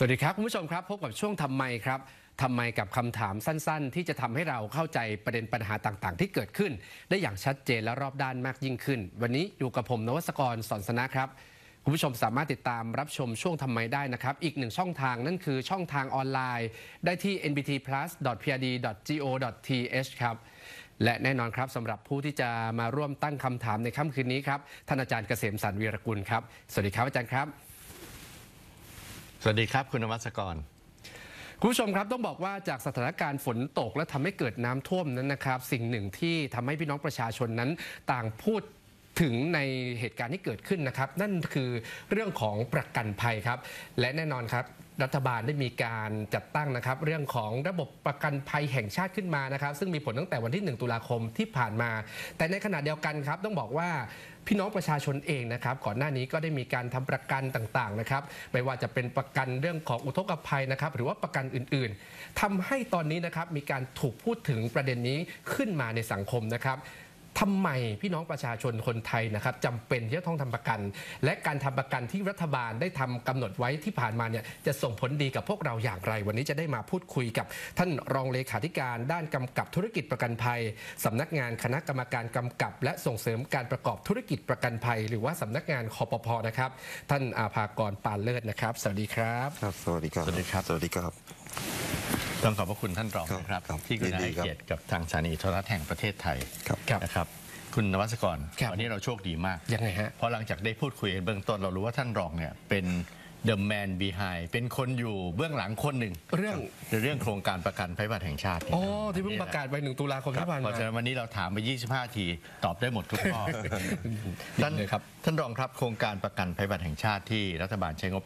สวัสดีครับคุณผู้ชมครับพบกับช่วงทำไมครับทำไมกับคำถามสั้นๆที่จะทำให้เราเข้าใจประเด็นปัญหาต่างๆที่เกิดขึ้นได้อย่างชัดเจนและรอบด้านมากยิ่งขึ้นวันนี้อยู่กับผมนวัศกร สอนสนะครับคุณผู้ชมสามารถติดตามรับชมช่วงทำไมได้นะครับอีกหนึ่งช่องทางนั่นคือช่องทางออนไลน์ได้ที่ nbtplus.prd.go.th ครับและแน่นอนครับสำหรับผู้ที่จะมาร่วมตั้งคำถามในค่ำคืนนี้ครับท่านอาจารย์เกษมสรรวีรกุลครับสวัสดีครับอาจารย์ครับสวัสดีครับคุณนวัศกรคุณผู้ชมครับต้องบอกว่าจากสถานการณ์ฝนตกและทำให้เกิดน้ำท่วมนั้นนะครับสิ่งหนึ่งที่ทำให้พี่น้องประชาชนนั้นต่างพูดถึงในเหตุการณ์ที่เกิดขึ้นนะครับนั่นคือเรื่องของประกันภัยครับและแน่นอนครับรัฐบาลได้มีการจัดตั้งนะครับเรื่องของระบบประกันภัยแห่งชาติขึ้นมานะครับซึ่งมีผลตั้งแต่วันที่1 ตุลาคมที่ผ่านมาแต่ในขณะเดียวกันครับต้องบอกว่าพี่น้องประชาชนเองนะครับก่อนหน้านี้ก็ได้มีการทำประกันต่างๆนะครับไม่ว่าจะเป็นประกันเรื่องของอุทกภัยนะครับหรือว่าประกันอื่นๆทำให้ตอนนี้นะครับมีการถูกพูดถึงประเด็นนี้ขึ้นมาในสังคมนะครับทำไมพี่น้องประชาชนคนไทยนะครับจำเป็นที่จะต้องทำประกันและการทำประกันที่รัฐบาลได้ทำกำหนดไว้ที่ผ่านมาเนี่ยจะส่งผลดีกับพวกเราอย่างไรวันนี้จะได้มาพูดคุยกับท่านรองเลขาธิการด้านกำกับธุรกิจประกันภัยสำนักงานคณะกรรมการกำกับและส่งเสริมการประกอบธุรกิจประกันภัยหรือว่าสำนักงานคปภนะครับท่านอาภากร ปานเลิศนะครับสวัสดีครับครับสวัสดีครับสวัสดีครับสวัสดีครับต้องขอบพระคุณท่านรองนะครับที่กรุณาให้เกียรติกับทางสถานีโทรทัศน์แห่งประเทศไทยนะครับคุณนวัศกรวันนี้เราโชคดีมากยังไงฮะเพราะหลังจากได้พูดคุยกันเบื้องต้นเรารู้ว่าท่านรองเนี่ยเป็น The Man Behind เป็นคนอยู่เบื้องหลังคนหนึ่งในเรื่องโครงการประกันภัยพิบัติแห่งชาติที่เพิ่งประกาศไป1 ตุลาคมที่ผ่านมาเพราะฉะนั้นวันนี้เราถามไป25 ทีตอบได้หมดทุกข้อท่านรองครับโครงการประกันภัยพิบัติแห่งชาติที่รัฐบาลใช้งบ